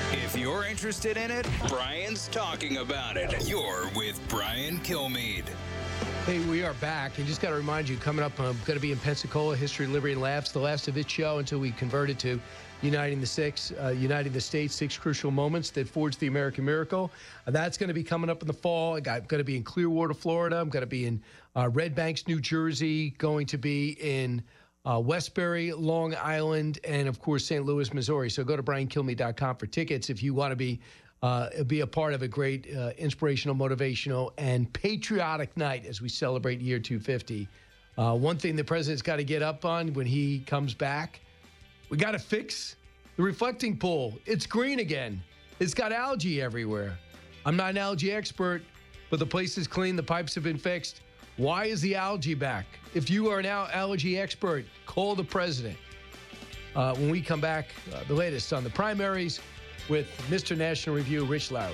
If you're interested in it, Brian's talking about it. You're with Brian Kilmeade. Hey, we are back. And just got to remind you, coming up, I'm going to be in Pensacola, History, Liberty, and Laughs, the last of its show until we convert it to Uniting the States, 6 crucial moments that forged the American miracle. That's going to be coming up in the fall. I'm going to be in Clearwater, Florida. I'm going to be in Red Banks, New Jersey. Going to be in Westbury, Long Island, and, of course, St. Louis, Missouri. So go to briankilmeade.com for tickets if you want to be a part of a great inspirational, motivational, and patriotic night as we celebrate year 250. One thing the president's got to get up on when he comes back, we got to fix the reflecting pool. It's green again. It's got algae everywhere. I'm not an algae expert, but the place is clean. The pipes have been fixed. Why is the algae back? If you are now algae expert, call the president. When we come back, the latest on the primaries with Mr. National Review, Rich Lowry.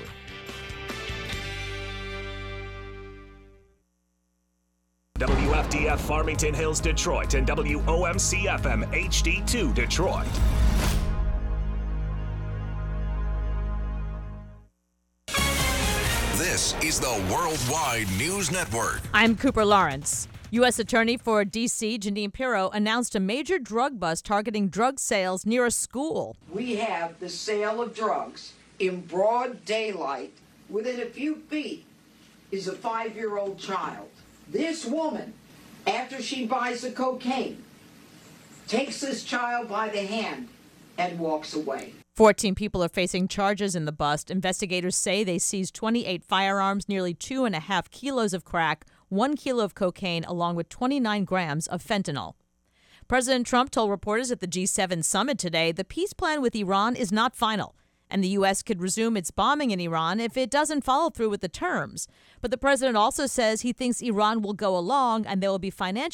WFDF Farmington Hills, Detroit, and WOMC FM HD2 Detroit. This is the Worldwide News Network. I'm Cooper Lawrence. U.S. Attorney for D.C. Jeanine Pirro announced a major drug bust targeting drug sales near a school. We have the sale of drugs in broad daylight. Within a few feet is a 5-year-old child. This woman, after she buys the cocaine, takes this child by the hand and walks away. 14 people are facing charges in the bust. Investigators say they seized 28 firearms, nearly 2.5 kilos of crack, 1 kilo of cocaine, along with 29 grams of fentanyl. President Trump told reporters at the G7 summit today the peace plan with Iran is not final, and the U.S. could resume its bombing in Iran if it doesn't follow through with the terms. But the president also says he thinks Iran will go along and there will be financial